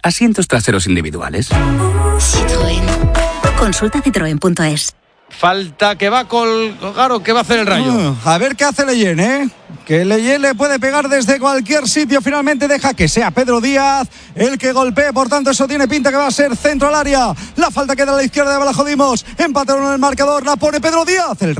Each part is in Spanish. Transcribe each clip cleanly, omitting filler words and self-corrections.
asientos traseros individuales. Citroën. Consulta citroen.es. Falta que va a colgar o que va a hacer el Rayo. A ver qué hace Leyen, ¿eh? Que Leyen le puede pegar desde cualquier sitio. Finalmente deja que sea Pedro Díaz el que golpee. Por tanto, eso tiene pinta que va a ser centro al área. La falta queda a la izquierda de Blajodimos. Empataron en el marcador. La pone Pedro Díaz. El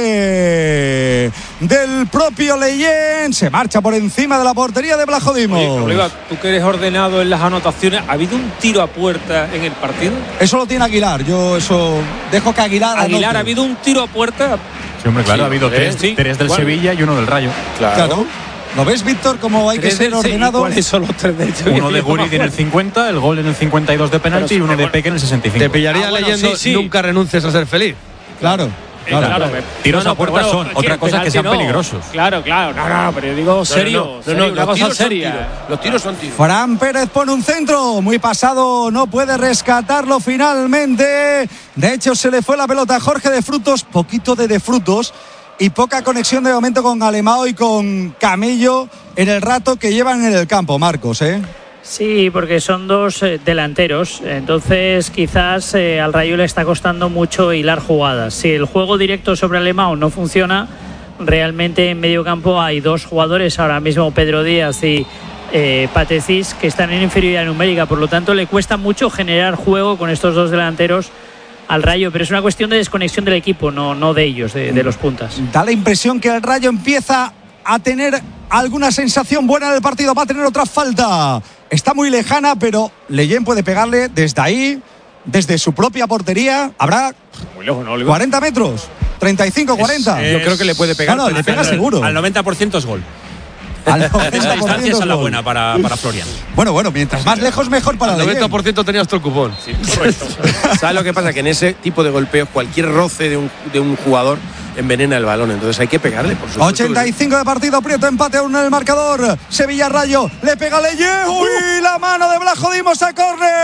remate del propio Leyen. Se marcha por encima de la portería de Blajodimos. Oye, Oliva, tú que eres ordenado en las anotaciones, ¿ha habido un tiro a puerta en el partido? Eso lo tiene Aguilar. Yo eso dejo que Aguilar ¿ha habido un tiro a puerta? Sí, hombre, claro, ha habido tres del Sevilla y uno del Rayo. Claro. ¿Lo ves, Víctor, cómo hay que ser ordenado? ¿Cuáles son los tres del Sevilla? Uno de Guridi en el 50, el gol en el 52 de penalti y uno de Peque en el 65. Te pillaría leyendo nunca renuncies a ser feliz. Claro. Tiros a puerta son otra cosa que sean peligrosos. Claro, no, pero yo digo serio. Una cosa seria. Los tiros son tiros. Fran Pérez pone un centro muy pasado, no puede rescatarlo finalmente. De hecho, se le fue la pelota a Jorge de Frutos, poquito de Frutos, y poca conexión de momento con Alemão y con Camello en el rato que llevan en el campo, Marcos, ¿eh? Sí, porque son dos delanteros, entonces quizás al Rayo le está costando mucho hilar jugadas. Si el juego directo sobre Alemão no funciona, realmente en medio campo hay dos jugadores ahora mismo, Pedro Díaz y Patecis, que están en inferioridad numérica, por lo tanto le cuesta mucho generar juego con estos dos delanteros al Rayo, pero es una cuestión de desconexión del equipo, no de ellos, de los puntas. Da la impresión que el Rayo empieza a tener alguna sensación buena en el partido. Va a tener otra falta. Está muy lejana, pero Leyen puede pegarle desde ahí, desde su propia portería. Habrá muy lejos, ¿no, 40 metros, 35, 40. Yo creo que le puede pegar. No, le pega seguro. Al 90% es gol. Al 90% esa distancia es es la gol. buena para Florian. Bueno, mientras más lejos mejor para Leyen. Al 90% tenías tu cupón. Sí, correcto. ¿Sabes lo que pasa? Que en ese tipo de golpeos cualquier roce de un jugador envenena el balón, entonces hay que pegarle, por supuesto. 85 de partido, Prieto, empate a 1 en el marcador. Sevilla Rayo, le pega Leyen. ¡Uy! La mano de Blajodimos a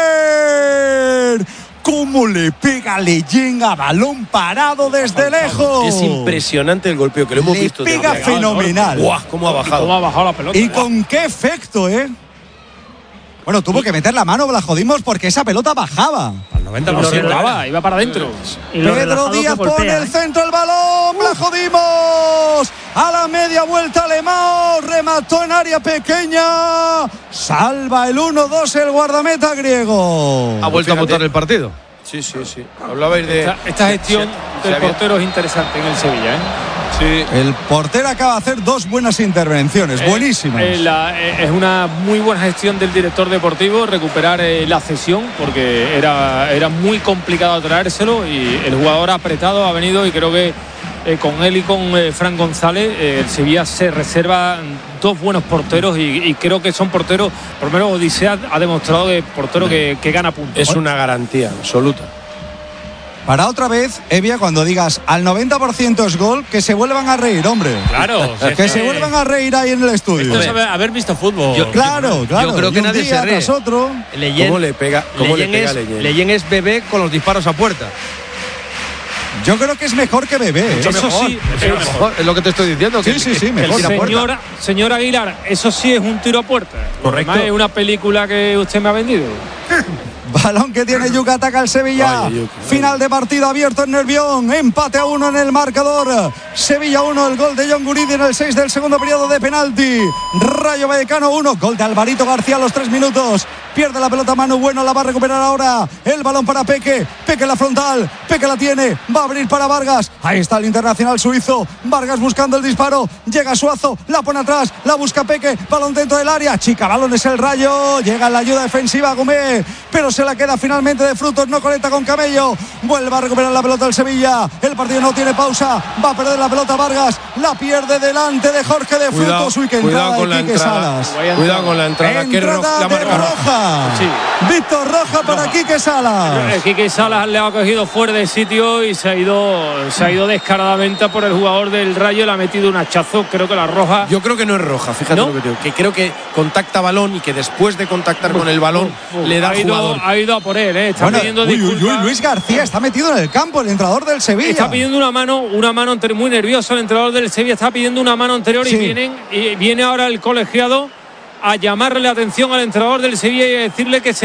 córner. ¿Cómo le pega Leyen a balón parado desde lejos? Es impresionante el golpeo, que lo hemos visto. Le pega fenomenal. ¡Guau! ¿Cómo ha bajado? ¿Cómo ha bajado la pelota? ¿Y con qué efecto, eh? Bueno, tuvo que meter la mano Blajodimos porque esa pelota bajaba. Al 90%. Iba para adentro. Pedro Díaz pone el centro, el balón. Blajodimos a la media vuelta. Alemão remató en área pequeña. Salva el 1-2 el guardameta griego. Ha vuelto a montar el partido. Sí. Hablabais de esta gestión del portero es interesante en el Sevilla, ¿eh? Sí. El portero acaba de hacer dos buenas intervenciones, buenísimas. Es una muy buena gestión del director deportivo recuperar la cesión, porque era muy complicado traérselo y el jugador apretado ha venido, y creo que con él y con Fran González el Sevilla se reserva dos buenos porteros y creo que son porteros, por lo menos Odisea ha demostrado que portero que gana puntos. Es una garantía absoluta. Para otra vez, Evia, cuando digas al 90% es gol, que se vuelvan a reír, hombre. Claro. Que se vuelvan a reír ahí en el estudio. Esto es haber visto fútbol. Claro. Yo creo que nadie se ríe. Tras otro. ¿Cómo le pega Leyen? Leyen es bebé con los disparos a puerta. Yo creo que es mejor que Bebé. Eso sí, es lo que te estoy diciendo. Sí, mejor. Señor Aguilar, eso sí es un tiro a puerta. Correcto. Además, es una película que usted me ha vendido. Balón que tiene Yuca, ataca el Sevilla. Final de partido abierto en Nervión. Empate a 1 en el marcador. Sevilla 1, el gol de John Guridi en el 6 del segundo periodo de penalti. Rayo Vallecano 1, gol de Alvarito García a los 3 minutos. Pierde la pelota Manu Bueno, la va a recuperar ahora. El balón para Peque. Peque en la frontal. Peque la tiene. Va a abrir para Vargas. Ahí está el internacional suizo. Vargas buscando el disparo. Llega Suazo. La pone atrás. La busca Peque. Balón dentro del área. Chica, balón es el Rayo. Llega la ayuda defensiva Gómez. Pero se la queda finalmente de Frutos. No conecta con Camello. Vuelve a recuperar la pelota el Sevilla. El partido no tiene pausa. Va a perder la pelota Vargas. La pierde delante de Jorge de Frutos. Uy, que cuidado con la entrada. Cuidado con la entrada. Entrada de Roja. Sí. Víctor Roja para Quique Salas. Quique Salas le ha cogido fuera de sitio y se ha ido descaradamente por el jugador del Rayo. Le ha metido un hachazo. Creo que la roja. Yo creo que no es roja, fíjate lo que te digo. Que creo que contacta balón y que después de contactar con el balón le da al jugador. Ha ido a por él, Está pidiendo disculpas. Luis García está metido en el campo, el entrenador del Sevilla. Está pidiendo una mano anterior, muy nervioso el entrenador del Sevilla. Está pidiendo una mano anterior y viene ahora el colegiado a llamarle la atención al entrenador del Sevilla y a decirle que se